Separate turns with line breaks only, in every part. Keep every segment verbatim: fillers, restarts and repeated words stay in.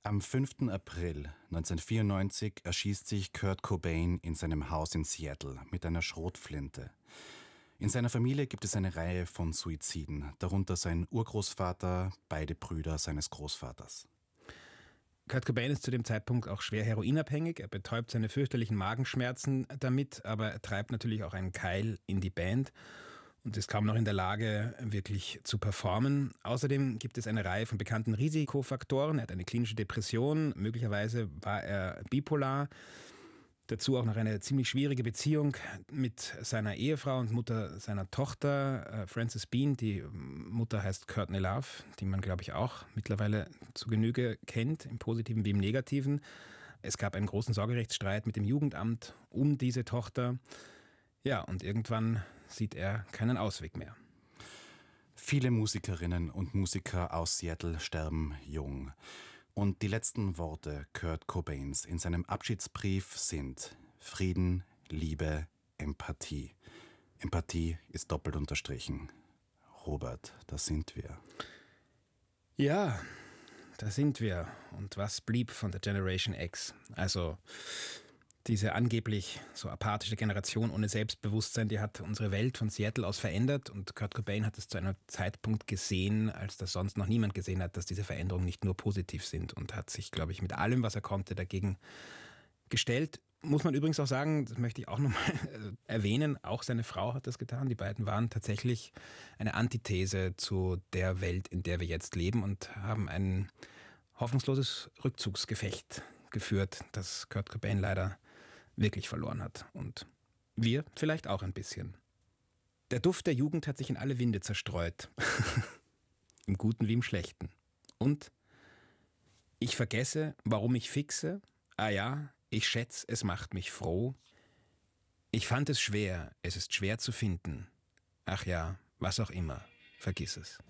Am fünften April neunzehnhundertvierundneunzig erschießt sich Kurt Cobain in seinem Haus in Seattle mit einer Schrotflinte. In seiner Familie gibt es eine Reihe von Suiziden, darunter sein Urgroßvater, beide Brüder seines Großvaters.
Kurt Cobain ist zu dem Zeitpunkt auch schwer heroinabhängig. Er betäubt seine fürchterlichen Magenschmerzen damit, aber er treibt natürlich auch einen Keil in die Band und ist kaum noch in der Lage, wirklich zu performen. Außerdem gibt es eine Reihe von bekannten Risikofaktoren. Er hat eine klinische Depression, möglicherweise war er bipolar. Dazu auch noch eine ziemlich schwierige Beziehung mit seiner Ehefrau und Mutter seiner Tochter, Frances Bean. Die Mutter heißt Courtney Love, die man, glaube ich, auch mittlerweile zu Genüge kennt, im Positiven wie im Negativen. Es gab einen großen Sorgerechtsstreit mit dem Jugendamt um diese Tochter. Ja, und irgendwann sieht er keinen Ausweg mehr.
Viele Musikerinnen und Musiker aus Seattle sterben jung. Und die letzten Worte Kurt Cobains in seinem Abschiedsbrief sind Frieden, Liebe, Empathie. Empathie ist doppelt unterstrichen. Robert, da sind wir.
Ja, da sind wir. Und was blieb von der Generation X? Also diese angeblich so apathische Generation ohne Selbstbewusstsein, die hat unsere Welt von Seattle aus verändert. Und Kurt Cobain hat es zu einem Zeitpunkt gesehen, als das sonst noch niemand gesehen hat, dass diese Veränderungen nicht nur positiv sind, und hat sich, glaube ich, mit allem, was er konnte, dagegen gestellt. Muss man übrigens auch sagen, das möchte ich auch nochmal erwähnen, auch seine Frau hat das getan. Die beiden waren tatsächlich eine Antithese zu der Welt, in der wir jetzt leben, und haben ein hoffnungsloses Rückzugsgefecht geführt, das Kurt Cobain leider wirklich verloren hat. Und wir vielleicht auch ein bisschen. Der Duft der Jugend hat sich in alle Winde zerstreut. Im Guten wie im Schlechten. Und ich vergesse, warum ich fixe. Ah ja, ich schätze, es macht mich froh. Ich fand es schwer, es ist schwer zu finden. Ach ja, was auch immer, vergiss es.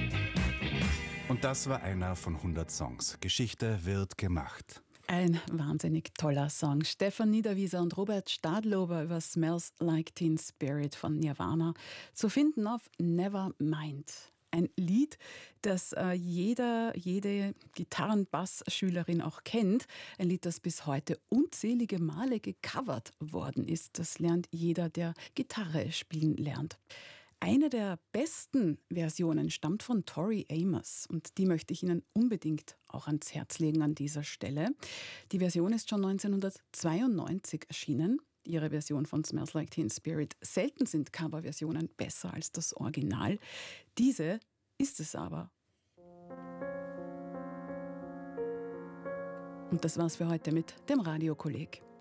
Und das war einer von hundert Songs. Geschichte wird gemacht.
Ein wahnsinnig toller Song. Stefan Niederwieser und Robert Stadlober über Smells Like Teen Spirit von Nirvana. Zu finden auf Nevermind. Ein Lied, das äh, jeder, jede Gitarren-Bass-Schülerin auch kennt. Ein Lied, das bis heute unzählige Male gecovert worden ist. Das lernt jeder, der Gitarre spielen lernt. Eine der besten Versionen stammt von Tori Amos, und die möchte ich Ihnen unbedingt auch ans Herz legen an dieser Stelle. Die Version ist schon neunzehnhundertzweiundneunzig erschienen, ihre Version von Smells Like Teen Spirit. Selten sind Coverversionen besser als das Original. Diese ist es aber. Und das war's für heute mit dem Radiokolleg.